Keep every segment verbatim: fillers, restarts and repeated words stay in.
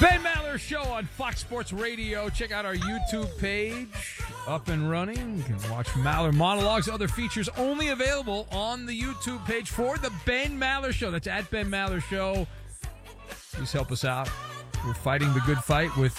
Ben Maller Show on Fox Sports Radio. Check out our YouTube page, up and running. You can watch Maller monologues, other features only available on the YouTube page for the Ben Maller Show. That's at Ben Maller Show. Please help us out. We're fighting the good fight with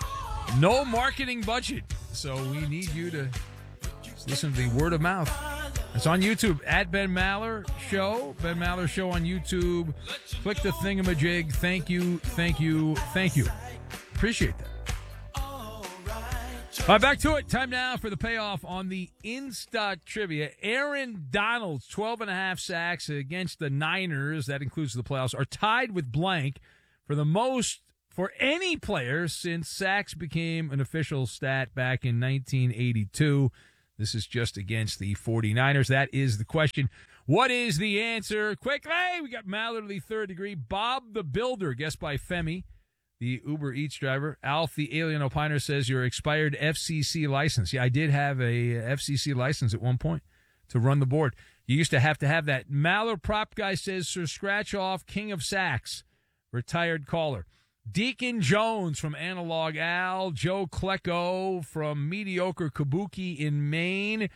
no marketing budget, so we need you to listen to the word of mouth. It's on YouTube, at Ben Maller Show. Ben Maller Show on YouTube. Click the thingamajig. Thank you, thank you, thank you. Appreciate that. All right, back to it. Time now for the payoff on the Insta Trivia. Aaron Donald's twelve and a half sacks against the Niners, that includes the playoffs, are tied with blank for the most for any player since sacks became an official stat back in nineteen eighty-two. This is just against the 49ers. That is the question. What is the answer? Quickly, we got Mallerly third degree. Bob the Builder, guessed by Femi, the Uber Eats driver. Alf the Alien Opiner says your expired F C C license. Yeah, I did have a F C C license at one point to run the board. You used to have to have that. Maller Prop Guy says Sir Scratch Off, King of Sacks, retired caller. Deacon Jones from Analog Al, Joe Klecko from Mediocre Kabuki in Maine,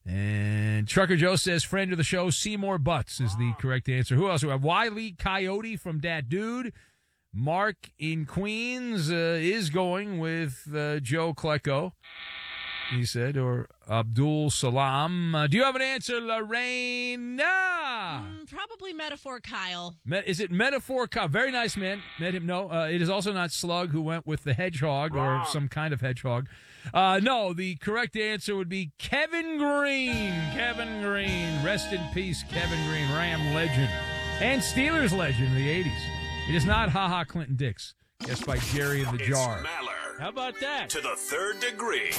and Trucker Joe says friend of the show, Seymour Butts is the correct answer. Who else do we have? Wiley Coyote from Dat Dude. Mark in Queens uh, is going with uh, Joe Klecko, he said, or Abdul Salam. Uh, do you have an answer, Lorraine? Mm, probably Metaphor Kyle. Met, is it Metaphor Kyle? Very nice man. Met him. No, uh, it is also not Slug, who went with the hedgehog or some kind of hedgehog. Uh, no, the correct answer would be Kevin Green. Kevin Green. Rest in peace, Kevin Green, Ram legend and Steelers legend in the eighties. It is not Ha Ha Clinton Dix. Guessed by Jerry in the It's Jar. Maller. How about that? To the third degree.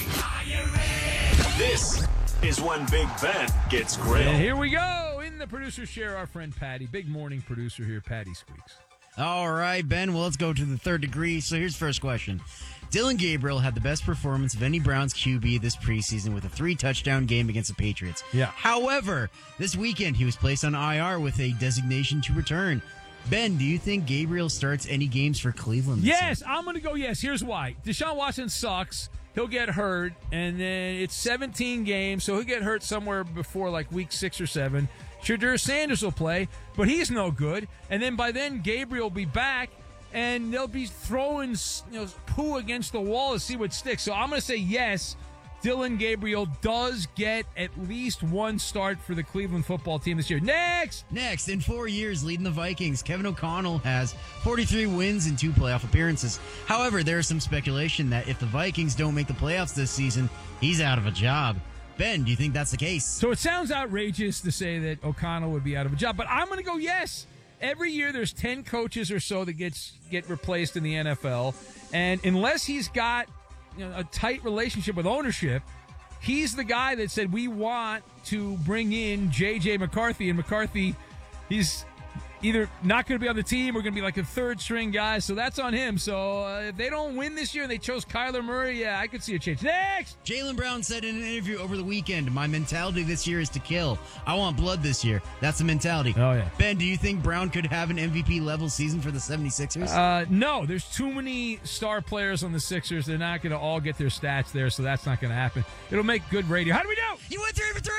This is when Big Ben gets grilled. And here we go. In the producer's chair, our friend Patty. Big morning producer here, Patty Squeaks. All right, Ben, well, let's go to the third degree. So here's the first question. Dillon Gabriel had the best performance of any Browns Q B this preseason with a three-touchdown game against the Patriots. Yeah. However, this weekend he was placed on I R with a designation to return. Ben, do you think Gabriel starts any games for Cleveland this Yes, season? I'm going to go yes. Here's why. Deshaun Watson sucks. He'll get hurt, and then it's seventeen games, so he'll get hurt somewhere before like week six or seven. Shadur Sanders will play, but he's no good. And then by then, Gabriel will be back, and they'll be throwing, you know, poo against the wall to see what sticks. So I'm going to say yes. Dillon Gabriel does get at least one start for the Cleveland football team this year. Next! Next, in four years leading the Vikings, Kevin O'Connell has forty-three wins and two playoff appearances. However, there is some speculation that if the Vikings don't make the playoffs this season, he's out of a job. Ben, do you think that's the case? So it sounds outrageous to say that O'Connell would be out of a job, but I'm going to go yes. Every year there's ten coaches or so that gets get replaced in the N F L, and unless he's got you know, a tight relationship with ownership, he's the guy that said we want to bring in J J McCarthy, and McCarthy, he's either not going to be on the team or going to be like a third string guy, so that's on him. So uh, if they don't win this year and they chose Kyler Murray, yeah, I could see a change. Next! Jaylen Brown said in an interview over the weekend, my mentality this year is to kill. I want blood this year. That's the mentality. Oh, yeah. Ben, do you think Brown could have an M V P level season for the seventy-sixers? Uh, no, there's too many star players on the Sixers. They're not going to all get their stats there, so that's not going to happen. It'll make good radio. How do we do? You went three for three!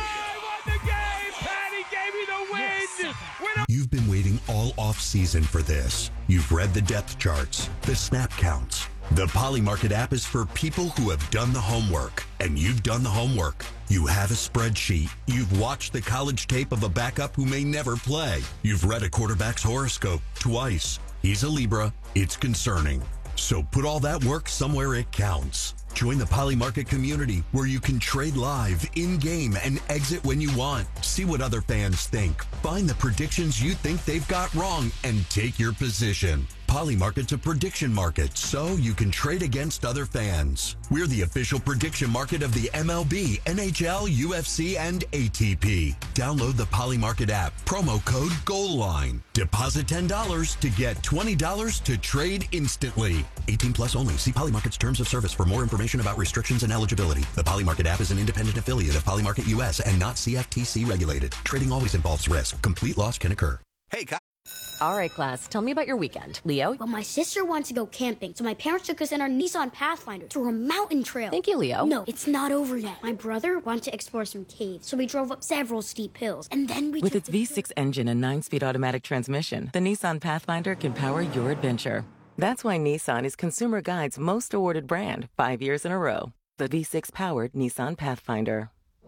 I won the game! Patty gave me the win! Yes. Win You've been waiting all off-season for this. You've read the depth charts, the snap counts. The Polymarket app is for people who have done the homework, and you've done the homework. You have a spreadsheet. You've watched the college tape of a backup who may never play. You've read a quarterback's horoscope twice. He's a Libra. It's concerning. So put all that work somewhere it counts. Join the Polymarket community where you can trade live, in-game, and exit when you want. See what other fans think. Find the predictions you think they've got wrong and take your position. Polymarket's a prediction market, so you can trade against other fans. We're the official prediction market of the M L B, N H L, U F C, and A T P. Download the Polymarket app. Promo code GOALLINE. Deposit ten dollars to get twenty dollars to trade instantly. eighteen plus only. See Polymarket's terms of service for more information about restrictions and eligibility. The Polymarket app is an independent affiliate of Polymarket U S and not C F T C regulated. Trading always involves risk. Complete loss can occur. Hey, Kyle. All right, class, tell me about your weekend. Leo? Well, my sister wants to go camping, so my parents took us in our Nissan Pathfinder through a mountain trail. Thank you, Leo. No, it's not over yet. My brother wanted to explore some caves, so we drove up several steep hills, and then we... With its V six engine and nine-speed automatic transmission, the Nissan Pathfinder can power your adventure. That's why Nissan is Consumer Guide's most awarded brand, five years in a row. The V six-powered Nissan Pathfinder.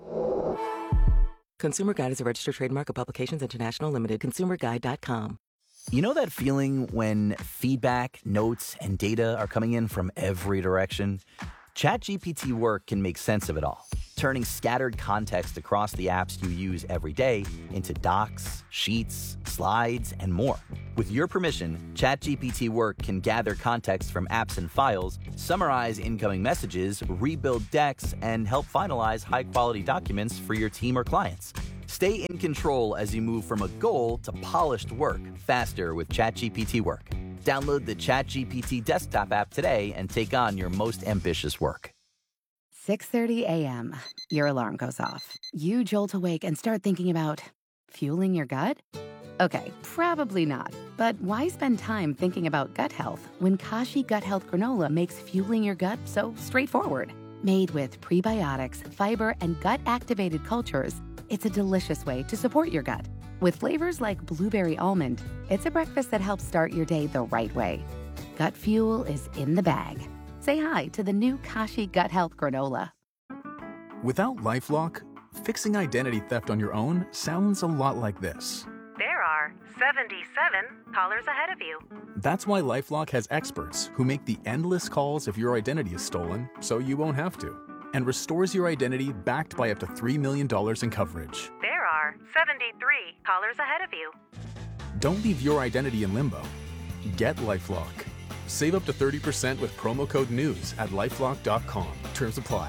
Consumer Guide is a registered trademark of Publications International Limited. consumer guide dot com. You know that feeling when feedback, notes, and data are coming in from every direction? ChatGPT Work can make sense of it all, turning scattered context across the apps you use every day into docs, sheets, slides, and more. With your permission, ChatGPT Work can gather context from apps and files, summarize incoming messages, rebuild decks, and help finalize high-quality documents for your team or clients. Stay in control as you move from a goal to polished work faster with ChatGPT Work. Download the ChatGPT desktop app today and take on your most ambitious work. six thirty a.m. Your alarm goes off. You jolt awake and start thinking about fueling your gut? Okay, probably not. But why spend time thinking about gut health when Kashi Gut Health Granola makes fueling your gut so straightforward? Made with prebiotics, fiber, and gut-activated cultures, it's a delicious way to support your gut. With flavors like blueberry almond, it's a breakfast that helps start your day the right way. Gut fuel is in the bag. Say hi to the new Kashi Gut Health Granola. Without LifeLock, fixing identity theft on your own sounds a lot like this. There are seventy-seven callers ahead of you. That's why LifeLock has experts who make the endless calls if your identity is stolen, so you won't have to, and restores your identity backed by up to three million dollars in coverage. There are seventy-three callers ahead of you. Don't leave your identity in limbo. Get LifeLock. Save up to thirty percent with promo code NEWS at lifelock dot com. Terms apply.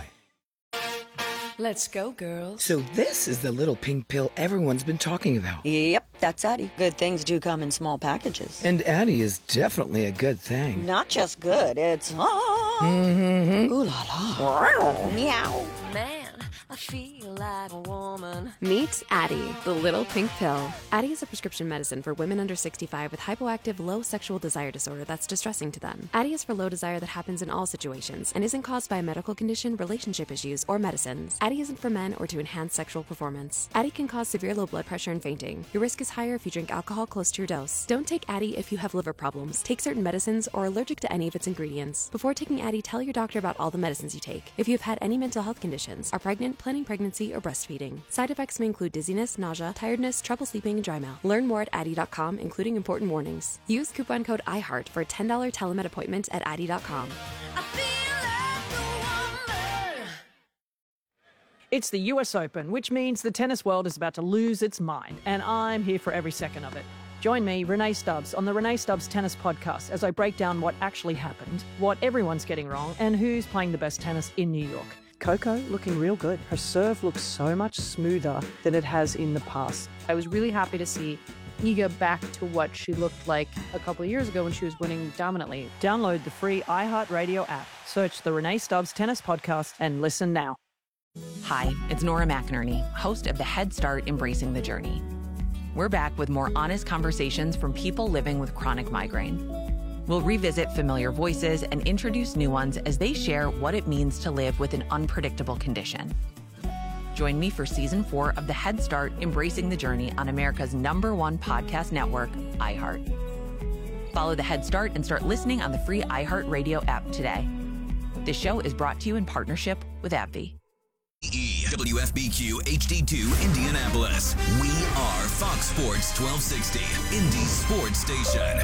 Let's go, girls. So this is the little pink pill everyone's been talking about. Yep, that's Addie. Good things do come in small packages. And Addie is definitely a good thing. Not just good, it's... Ah. Mm-hmm. Ooh la la. Meow. Man, I feel like a woman. Meet Addie, the little pink pill. Addie is a prescription medicine for women under sixty-five with hypoactive low sexual desire disorder that's distressing to them. Addie is for low desire that happens in all situations and isn't caused by a medical condition, relationship issues, or medicines. Addie isn't for men or to enhance sexual performance. Addie can cause severe low blood pressure and fainting. Your risk is higher if you drink alcohol close to your dose. Don't take Addie if you have liver problems, take certain medicines, or are allergic to any of its ingredients. Before taking Addie, tell your doctor about all the medicines you take. If you have had any mental health conditions, are pregnant, planning pregnancy, or breastfeeding. Side effects may include dizziness, nausea, tiredness, trouble sleeping, and dry mouth. Learn more at Addie dot com, including important warnings. Use coupon code iHeart for a ten dollars telemed appointment at Addie dot com. It's the U S Open, which means the tennis world is about to lose its mind, and I'm here for every second of it. Join me, Renee Stubbs, on the Renee Stubbs Tennis Podcast as I break down what actually happened, what everyone's getting wrong, and who's playing the best tennis in New York. Coco looking real good. Her serve looks so much smoother than it has in the past. I was really happy to see Iga back to what she looked like a couple of years ago when she was winning dominantly. Download the free iHeartRadio app. Search the Renee Stubbs Tennis Podcast and listen now. Hi, it's Nora McInerney, host of the Head Start Embracing the Journey. We're back with more honest conversations from people living with chronic migraine. We'll revisit familiar voices and introduce new ones as they share what it means to live with an unpredictable condition. Join me for season four of the Head Start Embracing the Journey on America's number one podcast network, iHeart. Follow the Head Start and start listening on the free iHeartRadio app today. This show is brought to you in partnership with AbbVie. W F B Q H D two Indianapolis. We are Fox Sports twelve sixty, Indy's sports station.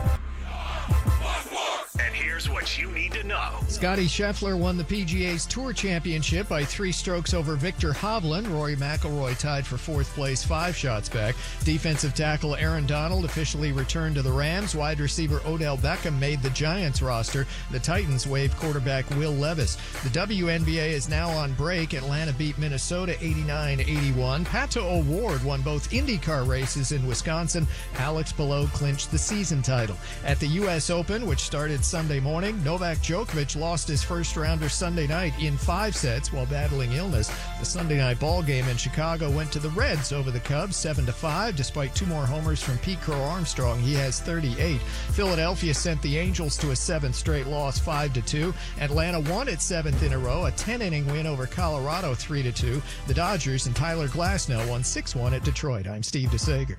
And here's what you need to know. Scotty Scheffler won the P G A's Tour Championship by three strokes over Victor Hovland. Rory McIlroy tied for fourth place, five shots back. Defensive tackle Aaron Donald officially returned to the Rams. Wide receiver Odell Beckham made the Giants roster. The Titans waived quarterback Will Levis. The W N B A is now on break. Atlanta beat Minnesota eighty-nine eighty-one. Pato O'Ward won both IndyCar races in Wisconsin. Alex Palou clinched the season title. At the U S Open, which started Sunday morning, morning, Novak Djokovic lost his first-rounder Sunday night in five sets while battling illness. The Sunday night ball game in Chicago went to the Reds over the Cubs, seven to five. Despite two more homers from Pete Crow Armstrong, he has thirty-eight. Philadelphia sent the Angels to a seventh straight loss, five to two. Atlanta won its seventh in a row, a ten-inning win over Colorado, three to two. The Dodgers and Tyler Glasnow won six one at Detroit. I'm Steve DeSager.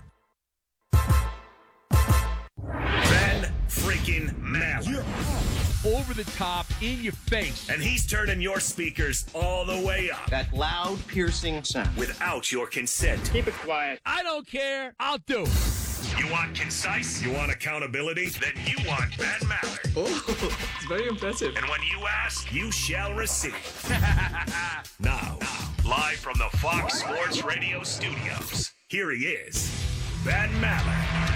Ben freaking Maller. Over the top, in your face. And he's turning your speakers all the way up. That loud, piercing sound. Without your consent. Keep it quiet. I don't care. I'll do it. You want concise? You want accountability? Then you want Ben Maller. Oh, it's very impressive. And when you ask, you shall receive. Now, live from the Fox Sports Radio studios, here he is, Ben Maller.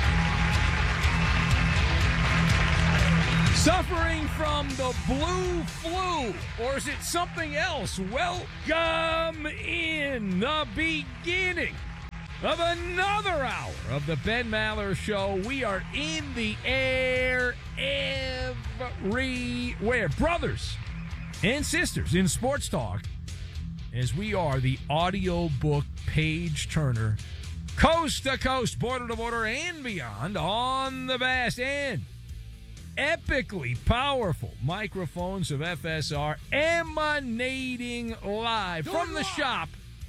Suffering from the blue flu, or is it something else? Welcome in the beginning of another hour of the Ben Maller Show. We are in the air everywhere. Brothers and sisters in sports talk, as we are the audiobook page turner, coast to coast, border to border, and beyond on the vast and epically powerful microphones of F S R, emanating live from the shop.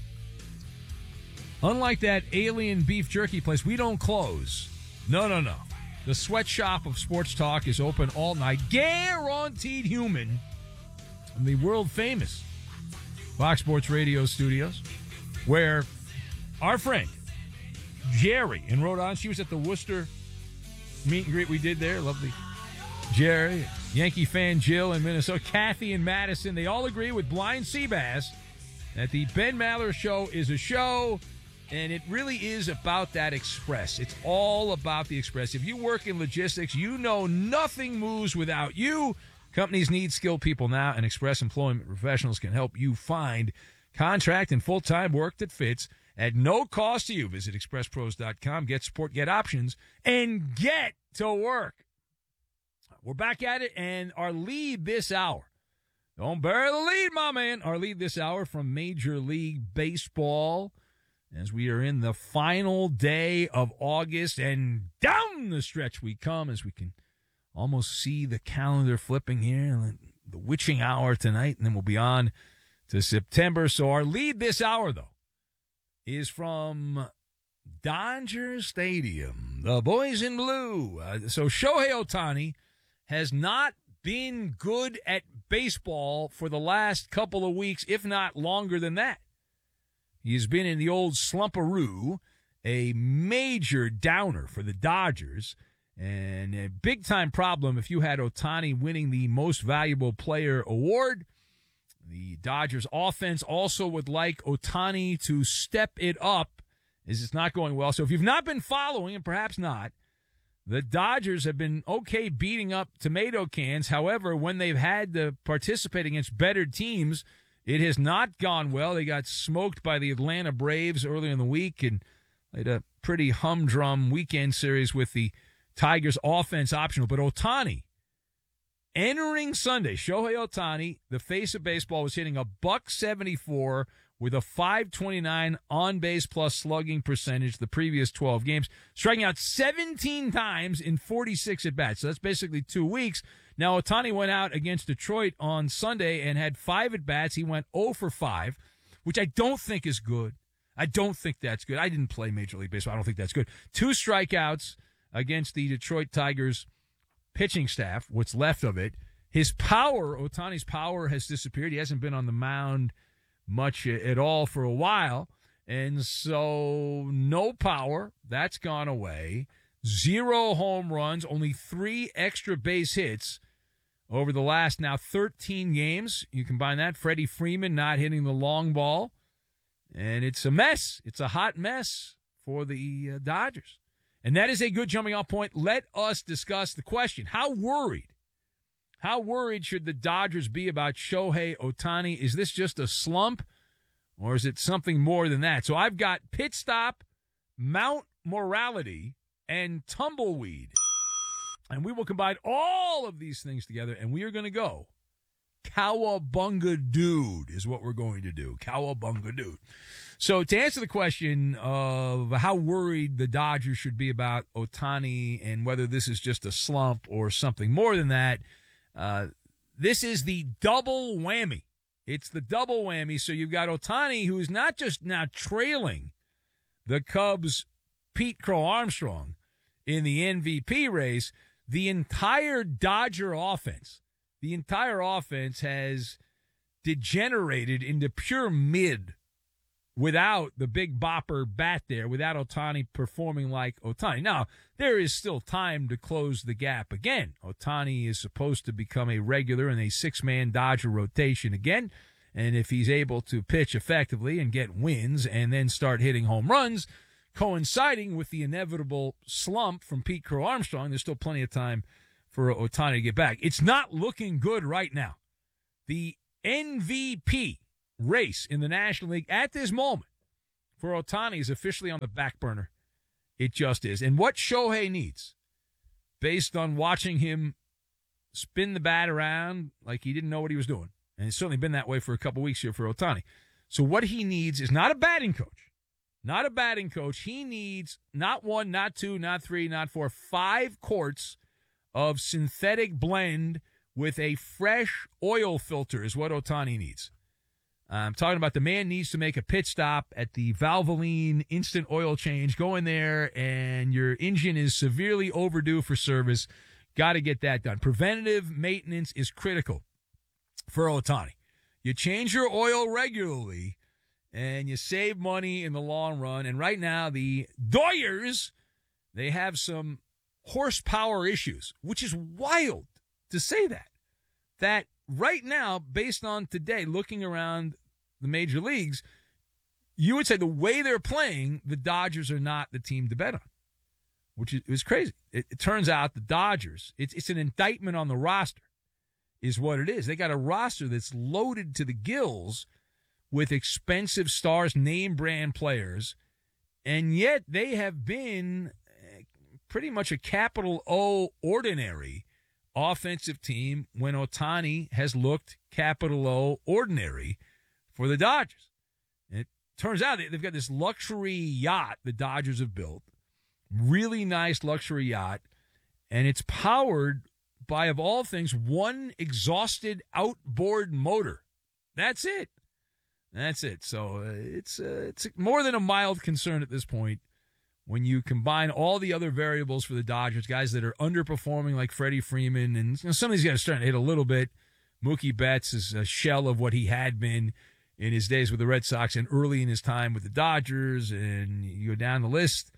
Unlike that alien beef jerky place, we don't close. No, no, no. The sweatshop of sports talk is open all night. Guaranteed human. In the world famous Fox Sports Radio studios, where our friend Jerry in Rhode Island, she was at the Worcester meet and greet we did there. Lovely Jerry, Yankee fan Jill in Minnesota, Kathy in Madison, they all agree with Blind Seabass that the Ben Maller Show is a show, and it really is about that express. It's all about the express. If you work in logistics, you know nothing moves without you. Companies need skilled people now, and Express Employment Professionals can help you find contract and full-time work that fits at no cost to you. Visit express pros dot com, get support, get options, and get to work. We're back at it, and our lead this hour. Don't bury the lead, my man. Our lead this hour from Major League Baseball, as we are in the final day of August, and down the stretch we come, as we can almost see the calendar flipping here, the witching hour tonight, and then we'll be on to September. So our lead this hour, though, is from Dodger Stadium, the boys in blue. Uh, so Shohei Ohtani has not been good at baseball for the last couple of weeks, if not longer than that. He's been in the old slumparoo, a major downer for the Dodgers, and a big-time problem if you had Ohtani winning the Most Valuable Player award. The Dodgers offense also would like Ohtani to step it up, as it's not going well. So if you've not been following, and perhaps not, the Dodgers have been okay beating up tomato cans. However, when they've had to participate against better teams, it has not gone well. They got smoked by the Atlanta Braves earlier in the week and played a pretty humdrum weekend series with the Tigers offense optional. But Ohtani, entering Sunday, Shohei Ohtani, the face of baseball, was hitting a buck seventy-four with a five twenty-nine on-base plus slugging percentage the previous twelve games, striking out seventeen times in forty-six at-bats. So that's basically two weeks. Now, Ohtani went out against Detroit on Sunday and had five at-bats. He went oh for five, which I don't think is good. I don't think that's good. I didn't play Major League Baseball. I don't think that's good. Two strikeouts against the Detroit Tigers pitching staff, what's left of it. His power, Ohtani's power, has disappeared. He hasn't been on the mound much at all for a while, and so no power. That's gone away. Zero home runs, only three extra base hits over the last now thirteen games. You combine that, Freddie Freeman not hitting the long ball, and it's a mess. It's a hot mess for the uh, Dodgers. And that is a good jumping off point. Let us discuss the question. How worried? How worried should the Dodgers be about Shohei Ohtani? Is this just a slump, or is it something more than that? So I've got Pit Stop, Mount Morality, and Tumbleweed And we will combine all of these things together, and we are going to go Cowabunga Dude is what we're going to do. Cowabunga Dude. So to answer the question of how worried the Dodgers should be about Ohtani and whether this is just a slump or something more than that, uh, this is the double whammy. It's the double whammy. So you've got Ohtani, who is not just now trailing the Cubs' Pete Crow Armstrong in the M V P race. The entire Dodger offense, the entire offense has degenerated into pure mid without the big bopper bat there, without Ohtani performing like Ohtani. Now, there is still time to close the gap again. Ohtani is supposed to become a regular in a six-man Dodger rotation again, and if he's able to pitch effectively and get wins and then start hitting home runs, coinciding with the inevitable slump from Pete Crow Armstrong, there's still plenty of time for Ohtani to get back. It's not looking good right now. The M V P race in the National League at this moment for Ohtani is officially on the back burner. It just is. And what Shohei needs, based on watching him spin the bat around like he didn't know what he was doing, and it's certainly been that way for a couple weeks here for Ohtani. So what he needs is not a batting coach. Not a batting coach. He needs not one, not two, not three, not four, five quarts of synthetic blend with a fresh oil filter is what Ohtani needs. I'm talking about the man needs to make a pit stop at the Valvoline instant oil change. Go in there, and your engine is severely overdue for service. Got to get that done. Preventative maintenance is critical for Ohtani. You change your oil regularly, and you save money in the long run. And right now, the Doyers, they have some horsepower issues, which is wild to say that. That right now, based on today, looking around the major leagues, you would say the way they're playing, the Dodgers are not the team to bet on, which is, is crazy. It, it turns out the Dodgers, it's, it's an indictment on the roster, is what it is. They got a roster that's loaded to the gills with expensive stars, name brand players, and yet they have been pretty much a capital O ordinary offensive team when Ohtani has looked capital O ordinary for the Dodgers. And it turns out they've got this luxury yacht the Dodgers have built, really nice luxury yacht, and it's powered by, of all things, one exhausted outboard motor. That's it. That's it. So uh, it's uh, it's more than a mild concern at this point when you combine all the other variables for the Dodgers, guys that are underperforming like Freddie Freeman, and you know, some of these guys are starting to hit a little bit. Mookie Betts is a shell of what he had been in his days with the Red Sox and early in his time with the Dodgers, and you go down the list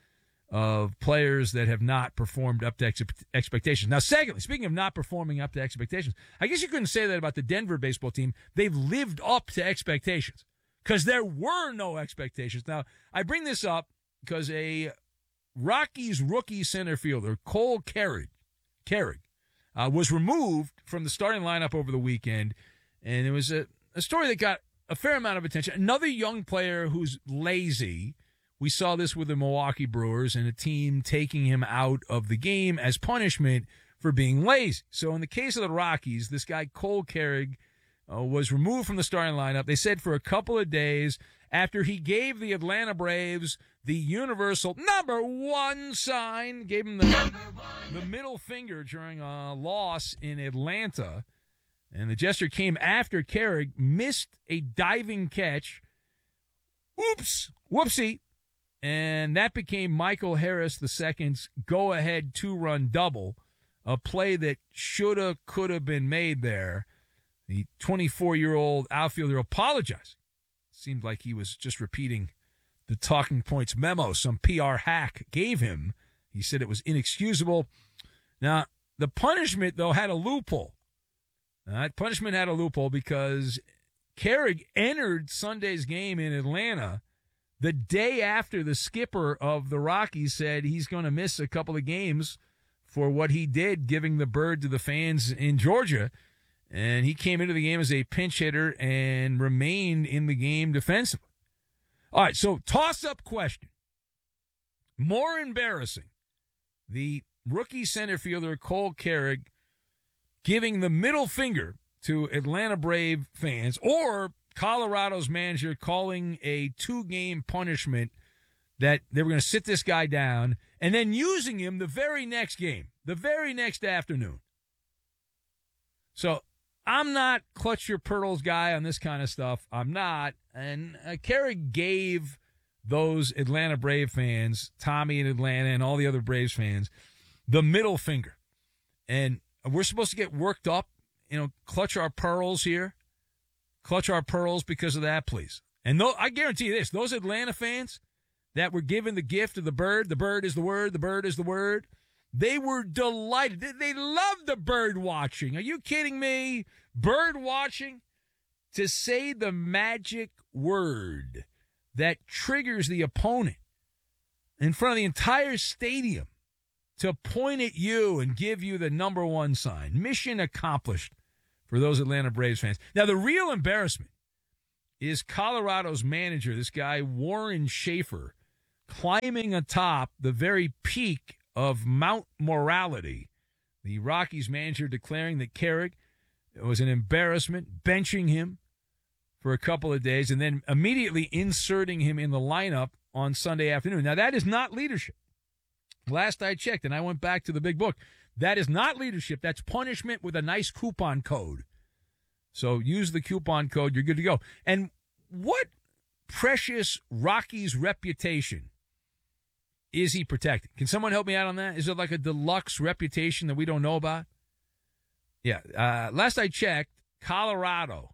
of players that have not performed up to ex- expectations. Now, secondly, speaking of not performing up to expectations, I guess you couldn't say that about the Denver baseball team. They've lived up to expectations because there were no expectations. Now, I bring this up because a Rockies rookie center fielder, Cole Carrig, Carrig, uh, was removed from the starting lineup over the weekend, and it was a, a story that got a fair amount of attention. Another young player who's lazy. We saw this with the Milwaukee Brewers and a team taking him out of the game as punishment for being lazy. So in the case of the Rockies, this guy Cole Carrig uh, was removed from the starting lineup. They said for a couple of days after he gave the Atlanta Braves the universal number one sign, gave him the, the middle finger during a loss in Atlanta. And the gesture came after Carrig missed a diving catch. Oops, whoopsie. And that became Michael Harris the second's go-ahead two-run double, a play that shoulda, coulda been made there. The twenty-four-year-old outfielder apologized. Seemed like he was just repeating the talking points memo some P R hack gave him. He said it was inexcusable. Now, the punishment, though, had a loophole. That punishment had a loophole because Carrig entered Sunday's game in Atlanta the day after the skipper of the Rockies said he's going to miss a couple of games for what he did, giving the bird to the fans in Georgia. And he came into the game as a pinch hitter and remained in the game defensively. All right, so toss-up question. More embarrassing, the rookie center fielder Cole Carrick giving the middle finger to Atlanta Brave fans, or Colorado's manager calling a two-game punishment that they were going to sit this guy down and then using him the very next game, the very next afternoon. So I'm not clutch your pearls guy on this kind of stuff. I'm not. And uh, Carrick gave those Atlanta Brave fans, Tommy in Atlanta and all the other Braves fans, the middle finger. And we're supposed to get worked up, you know, clutch our pearls here. Clutch our pearls because of that, please. And th- I guarantee you this, those Atlanta fans that were given the gift of the bird, the bird is the word, the bird is the word, they were delighted. They, they loved the bird watching. Are you kidding me? Bird watching? To say the magic word that triggers the opponent in front of the entire stadium to point at you and give you the number one sign. Mission accomplished for those Atlanta Braves fans. Now, the real embarrassment is Colorado's manager, this guy Warren Schaefer, climbing atop the very peak of Mount Morality. The Rockies manager declaring that Carrick was an embarrassment, benching him for a couple of days, and then immediately inserting him in the lineup on Sunday afternoon. Now, that is not leadership. Last I checked, and I went back to the big book, that is not leadership. That's punishment with a nice coupon code. So use the coupon code. You're good to go. And what precious Rockies reputation is he protecting? Can someone help me out on that? Is it like a deluxe reputation that we don't know about? Yeah. Uh, last I checked, Colorado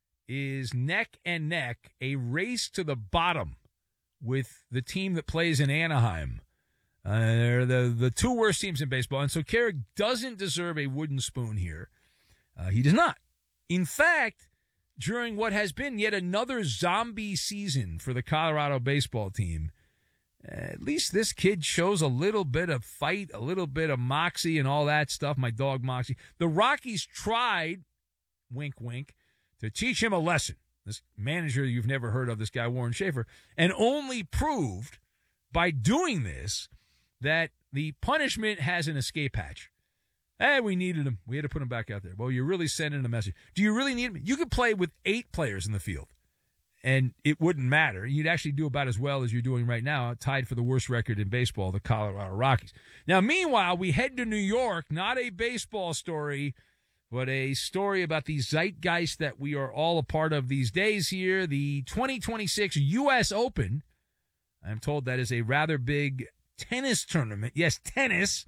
is neck and neck, a race to the bottom with the team that plays in Anaheim. Uh, they're the, the two worst teams in baseball. And so Carrick doesn't deserve a wooden spoon here. Uh, he does not. In fact, during what has been yet another zombie season for the Colorado baseball team, at least this kid shows a little bit of fight, a little bit of moxie and all that stuff. My dog Moxie. The Rockies tried, wink, wink, to teach him a lesson. This manager you've never heard of, this guy Warren Schaefer, and only proved by doing this that the punishment has an escape hatch. Hey, we needed him. We had to put him back out there. Well, you're really sending a message. Do you really need him? You could play with eight players in the field, and it wouldn't matter. You'd actually do about as well as you're doing right now, tied for the worst record in baseball, the Colorado Rockies. Now, meanwhile, we head to New York, not a baseball story, but a story about the zeitgeist that we are all a part of these days here, the twenty twenty-six U S Open. I'm told that is a rather big tennis tournament. Yes, tennis.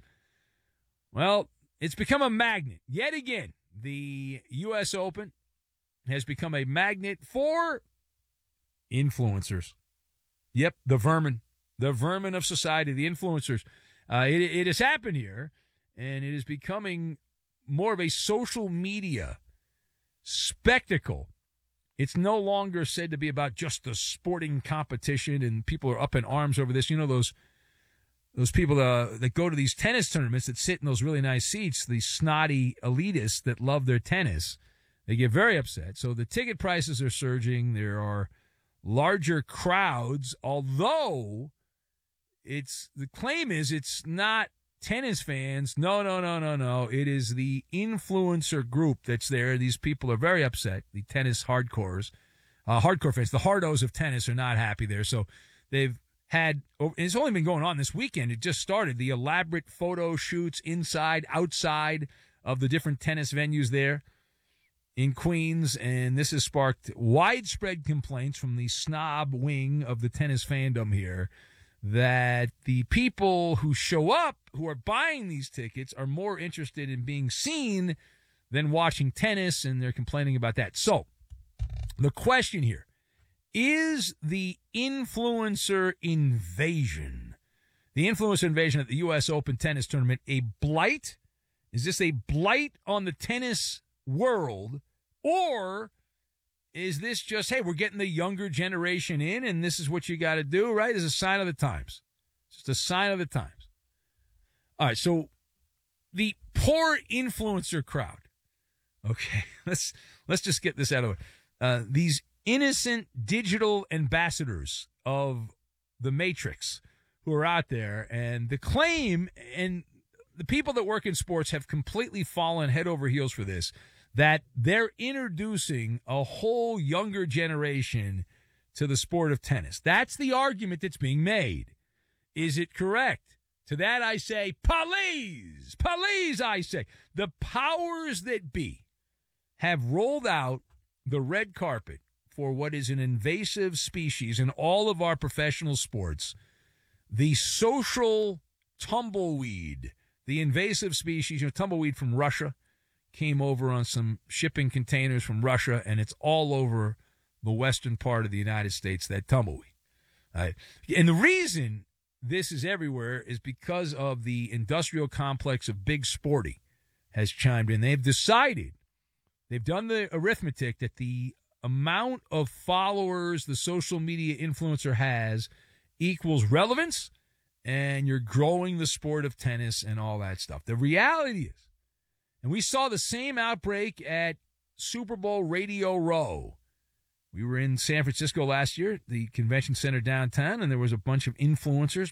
Well, it's become a magnet. Yet again, the U S Open has become a magnet for influencers. Yep, the vermin. The vermin of society, the influencers. Uh, it, it has happened here, and it is becoming more of a social media spectacle. It's no longer said to be about just the sporting competition, and people are up in arms over this. You know, those those people uh, that go to these tennis tournaments that sit in those really nice seats, these snotty elitists that love their tennis, they get very upset. So the ticket prices are surging. There are larger crowds, although it's the claim is it's not tennis fans. No, no, no, no, no. It is the influencer group that's there. These people are very upset. The tennis hardcores, uh, hardcore fans, the hardos of tennis are not happy there. So they've had, it's only been going on this weekend. It just started. The elaborate photo shoots inside, outside of the different tennis venues there in Queens. And this has sparked widespread complaints from the snob wing of the tennis fandom here that the people who show up, who are buying these tickets, are more interested in being seen than watching tennis, and they're complaining about that. So, the question here, is the influencer invasion, the influencer invasion at the U S Open tennis tournament, a blight? Is this a blight on the tennis world, or is this just, hey, we're getting the younger generation in, and this is what you got to do, right? It's a sign of the times. It's just a sign of the times. All right, so the poor influencer crowd. Okay, let's let's just get this out of the way. Uh, these innocent digital ambassadors of the Matrix who are out there, and the claim, and the people that work in sports have completely fallen head over heels for this, that they're introducing a whole younger generation to the sport of tennis. That's the argument that's being made. Is it correct? To that I say, please, please, I say. The powers that be have rolled out the red carpet for what is an invasive species in all of our professional sports, the social tumbleweed, the invasive species, you know, tumbleweed from Russia, came over on some shipping containers from Russia, and it's all over the western part of the United States, that tumbleweed. Uh, and the reason this is everywhere is because of the industrial complex of Big Sporty has chimed in. They've decided, they've done the arithmetic that the amount of followers the social media influencer has equals relevance, and you're growing the sport of tennis and all that stuff. The reality is, and we saw the same outbreak at Super Bowl Radio Row. We were in San Francisco last year, the convention center downtown, and there was a bunch of influencers